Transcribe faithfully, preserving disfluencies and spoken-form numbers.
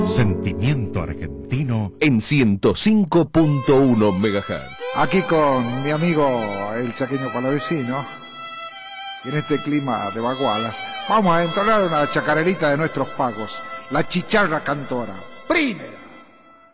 Sentimiento argentino en ciento cinco punto uno megahertz. Aquí con mi amigo el chaqueño palavecino, y en este clima de bagualas, vamos a entonar una chacarerita de nuestros pagos, la chicharra cantora. Primera.